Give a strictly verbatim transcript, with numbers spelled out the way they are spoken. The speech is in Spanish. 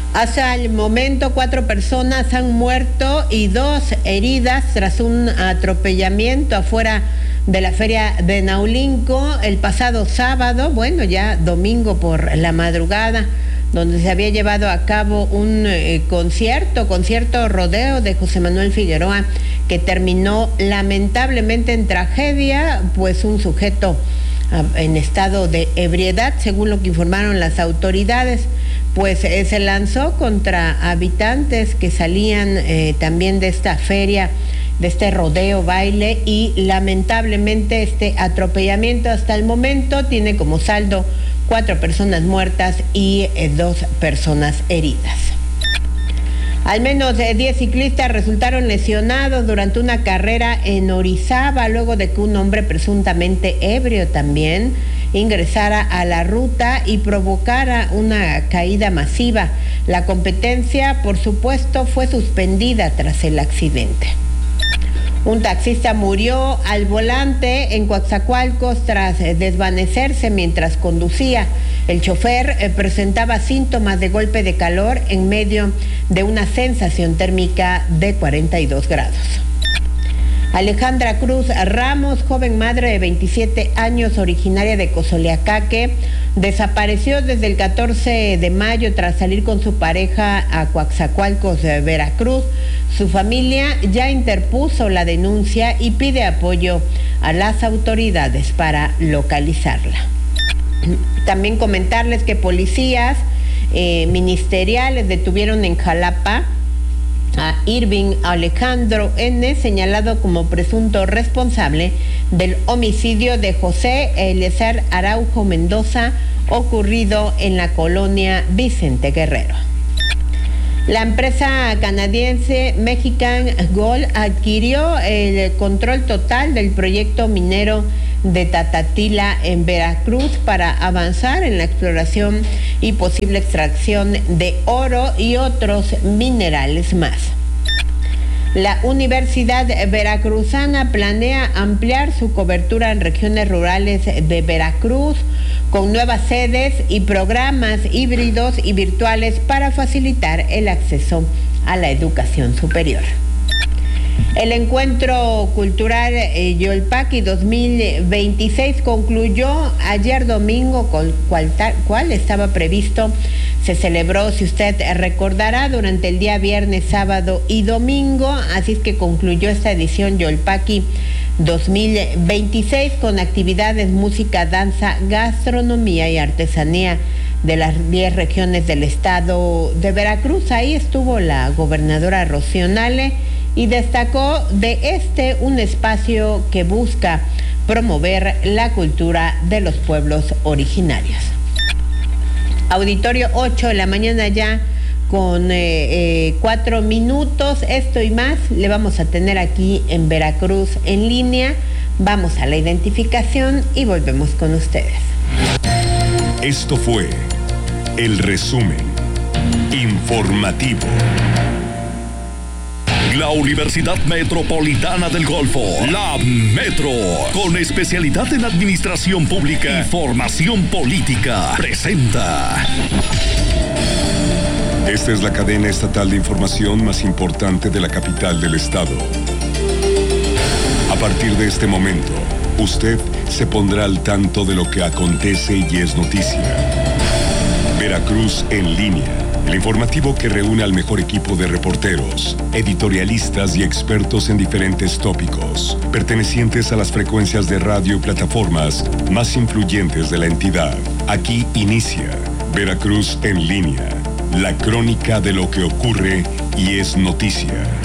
Hasta el momento, cuatro personas han muerto y dos heridas tras un atropellamiento afuera de la feria de Naulinco el pasado sábado, bueno, ya domingo por la madrugada, donde se había llevado a cabo un eh, concierto, concierto rodeo de José Manuel Figueroa, que terminó lamentablemente en tragedia, pues un sujeto en estado de ebriedad, según lo que informaron las autoridades, pues eh, se lanzó contra habitantes que salían eh, también de esta feria, de este rodeo baile, y lamentablemente este atropellamiento hasta el momento tiene como saldo cuatro personas muertas y eh, dos personas heridas. Al menos eh, diez ciclistas resultaron lesionados durante una carrera en Orizaba, luego de que un hombre presuntamente ebrio también ingresara a la ruta y provocara una caída masiva. La competencia, por supuesto, fue suspendida tras el accidente. Un taxista murió al volante en Coatzacoalcos tras desvanecerse mientras conducía. El chofer eh, presentaba síntomas de golpe de calor en medio de una sensación térmica de cuarenta y dos grados. Alejandra Cruz Ramos, joven madre de veintisiete años, originaria de Cozoleacaque, desapareció desde el catorce de mayo tras salir con su pareja a Coatzacoalcos, Veracruz. Su familia ya interpuso la denuncia y pide apoyo a las autoridades para localizarla. También comentarles que policías eh, ministeriales detuvieron en Jalapa a Irving Alejandro N., señalado como presunto responsable del homicidio de José Eliezer Araujo Mendoza, ocurrido en la colonia Vicente Guerrero. La empresa canadiense Mexican Gold adquirió el control total del proyecto minero de Tatatila en Veracruz para avanzar en la exploración y posible extracción de oro y otros minerales más. La Universidad Veracruzana planea ampliar su cobertura en regiones rurales de Veracruz con nuevas sedes y programas híbridos y virtuales para facilitar el acceso a la educación superior. El encuentro cultural eh, Yolpaqui dos mil veintiséis concluyó ayer domingo, con cual, tal, cual estaba previsto. Se celebró, si usted recordará, durante el día viernes, sábado y domingo, así es que concluyó esta edición Yolpaqui dos mil veintiséis con actividades, música, danza, gastronomía y artesanía de las diez regiones del estado de Veracruz. Ahí estuvo la gobernadora Rocío Nale y destacó de este un espacio que busca promover la cultura de los pueblos originarios. Auditorio, ocho de la mañana ya con eh, eh, cuatro minutos. Esto y más le vamos a tener aquí en Veracruz en línea. Vamos a la identificación y volvemos con ustedes. Esto fue el resumen informativo. La Universidad Metropolitana del Golfo, la Metro, con especialidad en Administración Pública y Formación Política, presenta. Esta es la cadena estatal de información más importante de la capital del estado. A partir de este momento, usted se pondrá al tanto de lo que acontece y es noticia. Veracruz en línea. El informativo que reúne al mejor equipo de reporteros, editorialistas y expertos en diferentes tópicos, pertenecientes a las frecuencias de radio y plataformas más influyentes de la entidad. Aquí inicia Veracruz en línea, la crónica de lo que ocurre y es noticia.